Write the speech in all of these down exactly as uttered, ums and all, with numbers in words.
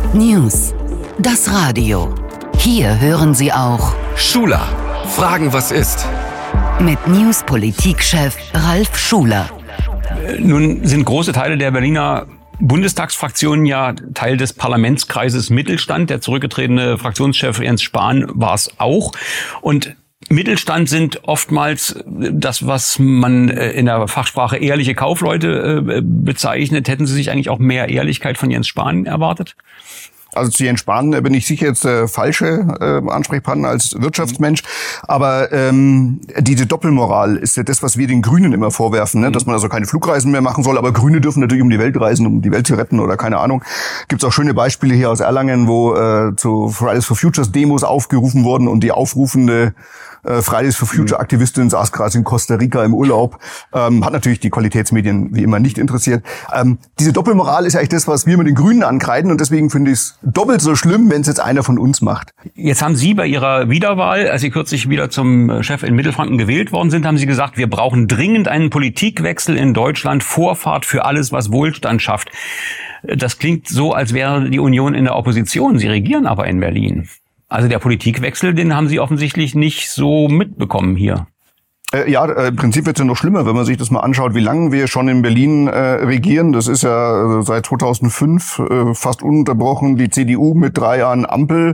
News. Das Radio. Hier hören Sie auch Schuler. Fragen, was ist? Mit News-Politikchef Ralf Schuler. Nun sind große Teile der Berliner Bundestagsfraktion ja Teil des Parlamentskreises Mittelstand. Der zurückgetretene Fraktionschef Jens Spahn war es auch. Und Mittelstand sind oftmals das, was man in der Fachsprache ehrliche Kaufleute bezeichnet. Hätten Sie sich eigentlich auch mehr Ehrlichkeit von Jens Spahn erwartet? Also zu Jens Spahn bin ich sicher jetzt der falsche äh, Ansprechpartner als Wirtschaftsmensch. Aber ähm, diese Doppelmoral ist ja das, was wir den Grünen immer vorwerfen, ne? Dass man also keine Flugreisen mehr machen soll. Aber Grüne dürfen natürlich um die Welt reisen, um die Welt zu retten oder keine Ahnung. Gibt's auch schöne Beispiele hier aus Erlangen, wo äh, zu Fridays for Futures Demos aufgerufen wurden und die aufrufende äh, Fridays for Future Aktivistin saß gerade in Costa Rica im Urlaub. Ähm, hat natürlich die Qualitätsmedien wie immer nicht interessiert. Ähm, diese Doppelmoral ist ja eigentlich das, was wir mit den Grünen ankreiden. Und deswegen finde ich es doppelt so schlimm, wenn es jetzt einer von uns macht. Jetzt haben Sie bei Ihrer Wiederwahl, als Sie kürzlich wieder zum Chef in Mittelfranken gewählt worden sind, haben Sie gesagt, wir brauchen dringend einen Politikwechsel in Deutschland, Vorfahrt für alles, was Wohlstand schafft. Das klingt so, als wäre die Union in der Opposition. Sie regieren aber in Berlin. Also der Politikwechsel, den haben Sie offensichtlich nicht so mitbekommen hier. Äh, ja, äh, im Prinzip wird es ja noch schlimmer, wenn man sich das mal anschaut, wie lange wir schon in Berlin äh, regieren. Das ist ja äh, seit zweitausendfünf äh, fast ununterbrochen. Die C D U mit drei Jahren Ampel.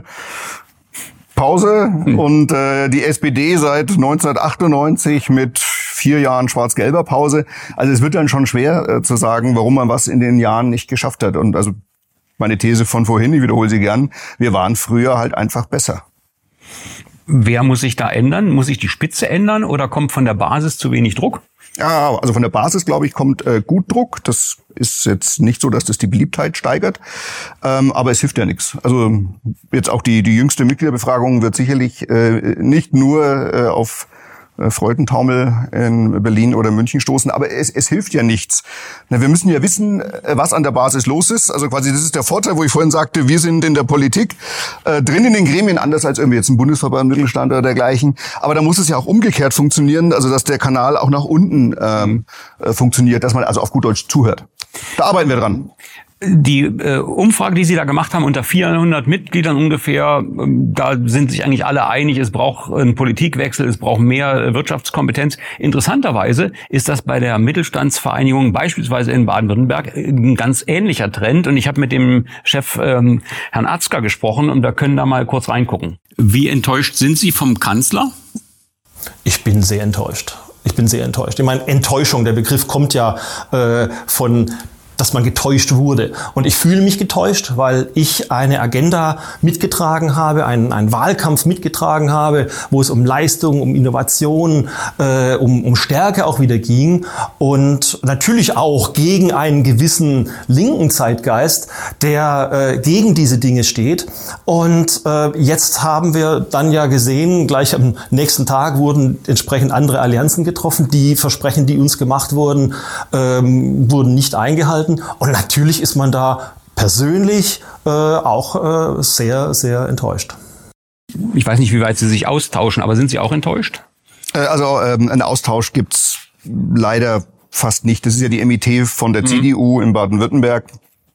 Pause hm. und äh, die S P D seit neunzehnhundertachtundneunzig mit vier Jahren schwarz-gelber Pause. Also es wird dann schon schwer äh, zu sagen, warum man was in den Jahren nicht geschafft hat. Und also meine These von vorhin, ich wiederhole sie gern, wir waren früher halt einfach besser. Wer muss sich da ändern? Muss sich die Spitze ändern oder kommt von der Basis zu wenig Druck? Ja, also von der Basis, glaube ich, kommt äh, gut Druck. Das ist jetzt nicht so, dass das die Beliebtheit steigert, ähm, aber es hilft ja nichts. Also jetzt auch die die jüngste Mitgliederbefragung wird sicherlich äh, nicht nur äh, auf äh, Freudentaumel in Berlin oder München stoßen, aber es, es hilft ja nichts. Na, wir müssen ja wissen, was an der Basis los ist. Also quasi das ist der Vorteil, wo ich vorhin sagte, wir sind in der Politik äh, drin in den Gremien, anders als irgendwie jetzt ein Bundesverband, Mittelstand oder dergleichen. Aber da muss es ja auch umgekehrt funktionieren, also dass der Kanal auch nach unten ähm, äh, funktioniert, dass man also auf gut Deutsch zuhört. Da arbeiten wir dran. Die äh, Umfrage, die Sie da gemacht haben, unter vierhundert Mitgliedern ungefähr, ähm, da sind sich eigentlich alle einig, es braucht einen Politikwechsel, es braucht mehr äh, Wirtschaftskompetenz. Interessanterweise ist das bei der Mittelstandsvereinigung beispielsweise in Baden-Württemberg ein ganz ähnlicher Trend. Und ich habe mit dem Chef ähm, Herrn Atzger gesprochen und wir können da mal kurz reingucken. Wie enttäuscht sind Sie vom Kanzler? Ich bin sehr enttäuscht. Ich bin sehr enttäuscht. Ich meine, Enttäuschung, der Begriff kommt ja äh, von dass man getäuscht wurde. Und ich fühle mich getäuscht, weil ich eine Agenda mitgetragen habe, einen, einen Wahlkampf mitgetragen habe, wo es um Leistung, um Innovation, äh, um, um Stärke auch wieder ging und natürlich auch gegen einen gewissen linken Zeitgeist, der äh, gegen diese Dinge steht. Und äh, jetzt haben wir dann ja gesehen, gleich am nächsten Tag wurden entsprechend andere Allianzen getroffen. Die Versprechen, die uns gemacht wurden, ähm, wurden nicht eingehalten. Und natürlich ist man da persönlich äh, auch äh, sehr, sehr enttäuscht. Ich weiß nicht, wie weit Sie sich austauschen, aber sind Sie auch enttäuscht? Äh, also ähm, einen Austausch gibt's leider fast nicht. Das ist ja die M I T von der mhm. C D U in Baden-Württemberg.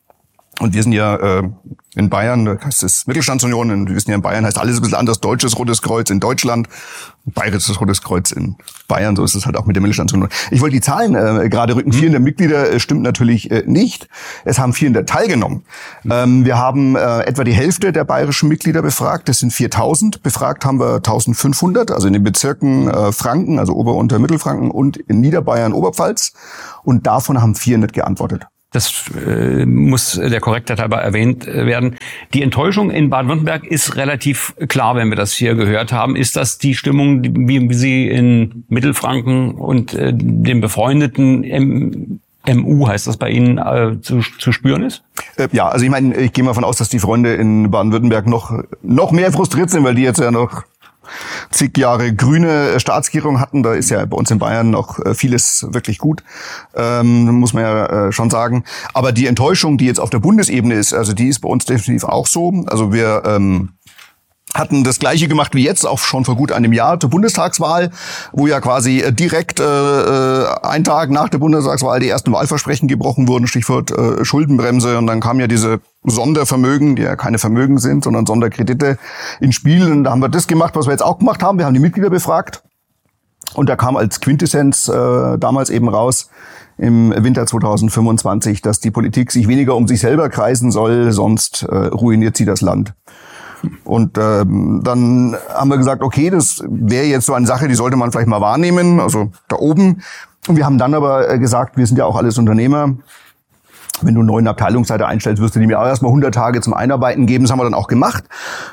Und wir sind ja äh, in Bayern, da heißt es Mittelstandsunion, und wir wissen ja, in Bayern heißt alles ein bisschen anders, Deutsches Rotes Kreuz in Deutschland, Bayerisches Rotes Kreuz in Bayern, so ist es halt auch mit der Mittelstandsunion. Ich wollte die Zahlen äh, gerade rücken, vierhundert Mitglieder äh, stimmt natürlich äh, nicht, es haben vierhundert teilgenommen. Ähm, wir haben äh, etwa die Hälfte der bayerischen Mitglieder befragt, das sind viertausend, befragt haben wir eintausendfünfhundert, also in den Bezirken äh, Franken, also Ober- und Mittelfranken und in Niederbayern, Oberpfalz, und davon haben vierhundert geantwortet. Das äh, muss der Korrektheit halber erwähnt werden. Die Enttäuschung in Baden-Württemberg ist relativ klar, wenn wir das hier gehört haben. Ist das die Stimmung, wie, wie sie in Mittelfranken und äh, dem befreundeten M M U, heißt das bei Ihnen, äh, zu, zu spüren ist? Äh, ja, also ich meine, ich gehe mal von aus, dass die Freunde in Baden-Württemberg noch noch mehr frustriert sind, weil die jetzt ja noch zig Jahre grüne Staatsregierung hatten. Da ist ja bei uns in Bayern noch vieles wirklich gut, ähm, muss man ja äh, schon sagen. Aber die Enttäuschung, die jetzt auf der Bundesebene ist, also die ist bei uns definitiv auch so. Also wir ähm, hatten das Gleiche gemacht wie jetzt, auch schon vor gut einem Jahr zur Bundestagswahl, wo ja quasi direkt äh, ein Tag nach der Bundestagswahl die ersten Wahlversprechen gebrochen wurden, Stichwort äh, Schuldenbremse. Und dann kam ja diese Sondervermögen, die ja keine Vermögen sind, sondern Sonderkredite ins Spiel. Und da haben wir das gemacht, was wir jetzt auch gemacht haben. Wir haben die Mitglieder befragt. Und da kam als Quintessenz äh, damals eben raus, im Winter zweitausendfünfundzwanzig, dass die Politik sich weniger um sich selber kreisen soll, sonst äh, ruiniert sie das Land. Und ähm, dann haben wir gesagt, okay, das wäre jetzt so eine Sache, die sollte man vielleicht mal wahrnehmen, also da oben. Und wir haben dann aber gesagt, wir sind ja auch alles Unternehmer. Wenn du einen neuen Abteilungsleiter einstellst, wirst du dem ja auch erstmal hundert Tage zum Einarbeiten geben. Das haben wir dann auch gemacht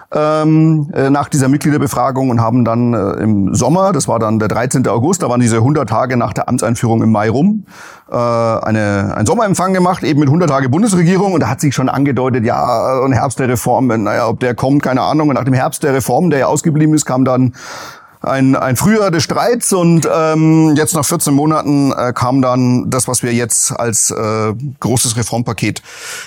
ähm, äh, nach dieser Mitgliederbefragung und haben dann äh, im Sommer, das war dann der dreizehnten August, da waren diese hundert Tage nach der Amtseinführung im Mai rum, äh, eine einen Sommerempfang gemacht, eben mit hundert Tage Bundesregierung. Und da hat sich schon angedeutet, ja, ein Herbst der Reform, naja, ob der kommt, keine Ahnung. Und nach dem Herbst der Reform, der ja ausgeblieben ist, kam dann ein ein Frühjahr des Streits und ähm, jetzt nach vierzehn Monaten äh, kam dann das, was wir jetzt als äh, großes Reformpaket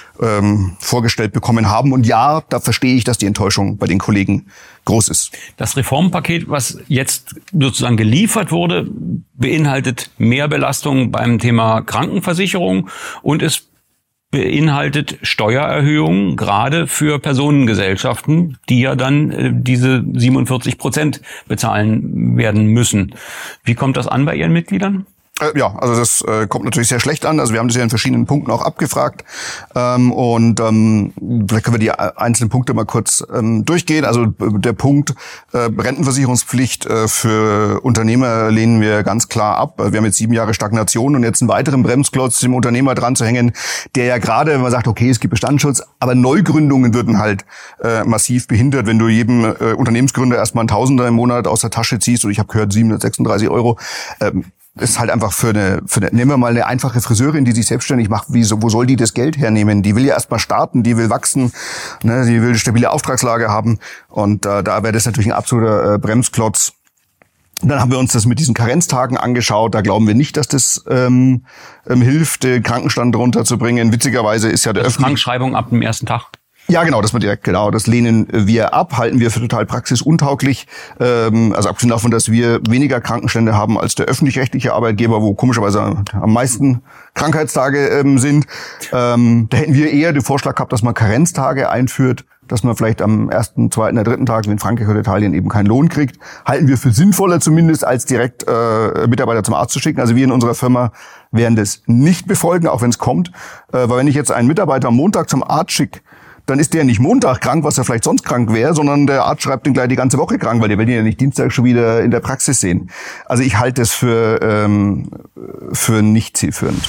ähm, vorgestellt bekommen haben. Und ja, da verstehe ich, dass die Enttäuschung bei den Kollegen groß ist. Das Reformpaket, was jetzt sozusagen geliefert wurde, beinhaltet mehr Belastung beim Thema Krankenversicherung und es beinhaltet Steuererhöhungen, gerade für Personengesellschaften, die ja dann äh, diese siebenundvierzig Prozent bezahlen werden müssen. Wie kommt das an bei Ihren Mitgliedern? Äh, ja, also das äh, kommt natürlich sehr schlecht an. Also wir haben das ja in verschiedenen Punkten auch abgefragt. Ähm, und ähm, vielleicht können wir die einzelnen Punkte mal kurz ähm, durchgehen. Also der Punkt äh, Rentenversicherungspflicht äh, für Unternehmer lehnen wir ganz klar ab. Wir haben jetzt sieben Jahre Stagnation und jetzt einen weiteren Bremsklotz dem Unternehmer dran zu hängen, der ja gerade, wenn man sagt, okay, es gibt Bestandsschutz, aber Neugründungen würden halt äh, massiv behindert, wenn du jedem äh, Unternehmensgründer erstmal einen Tausender im Monat aus der Tasche ziehst. Und ich habe gehört, siebenhundertsechsunddreißig Euro. Ähm, ist halt einfach für eine, für eine, nehmen wir mal eine einfache Friseurin, die sich selbstständig macht, wie, so, wo soll die das Geld hernehmen? Die will ja erstmal starten, die will wachsen, ne, die will eine stabile Auftragslage haben und äh, da wäre das natürlich ein absoluter äh, Bremsklotz. Und dann haben wir uns das mit diesen Karenztagen angeschaut, da glauben wir nicht, dass das ähm, ähm, hilft, den Krankenstand runterzubringen. Witzigerweise ist ja der öffentliche Krankschreibung ab dem ersten Tag. Ja, genau, das wird direkt, genau, das lehnen wir ab, halten wir für total praxisuntauglich. Ähm, also abgesehen davon, dass wir weniger Krankenstände haben als der öffentlich-rechtliche Arbeitgeber, wo komischerweise am meisten Krankheitstage ähm, sind. Ähm, da hätten wir eher den Vorschlag gehabt, dass man Karenztage einführt, dass man vielleicht am ersten, zweiten, der dritten Tag, wie in Frankreich oder Italien, eben keinen Lohn kriegt. Halten wir für sinnvoller zumindest, als direkt äh, Mitarbeiter zum Arzt zu schicken. Also wir in unserer Firma werden das nicht befolgen, auch wenn es kommt. Äh, weil wenn ich jetzt einen Mitarbeiter am Montag zum Arzt schicke, dann ist der nicht Montag krank, was er vielleicht sonst krank wäre, sondern der Arzt schreibt ihn gleich die ganze Woche krank, weil der will ihn ja nicht Dienstag schon wieder in der Praxis sehen. Also ich halte es für, ähm, für nicht zielführend.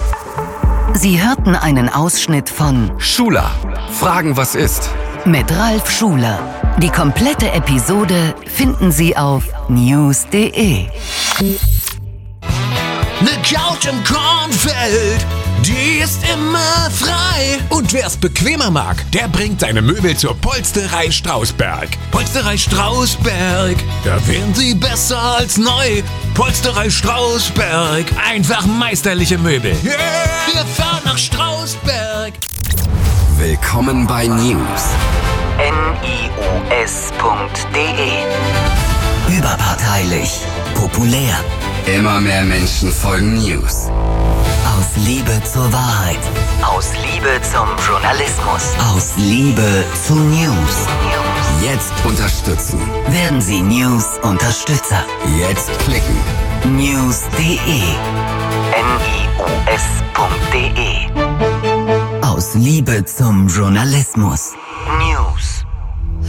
Sie hörten einen Ausschnitt von Schuler. Fragen, was ist? Mit Ralf Schuler. Die komplette Episode finden Sie auf news punkt de. Ne Couch im Kornfeld, die ist immer frei. Und wer's bequemer mag, der bringt seine Möbel zur Polsterei Strausberg. Polsterei Strausberg, da wären sie besser als neu. Polsterei Strausberg, einfach meisterliche Möbel. Yeah! Wir fahren nach Strausberg. Willkommen bei News. news punkt de. Überparteilich, populär. Immer mehr Menschen folgen News. Aus Liebe zur Wahrheit. Aus Liebe zum Journalismus. Aus Liebe zu News. Jetzt unterstützen. Werden Sie News-Unterstützer. Jetzt klicken. news punkt de. news punkt de. Aus Liebe zum Journalismus. News.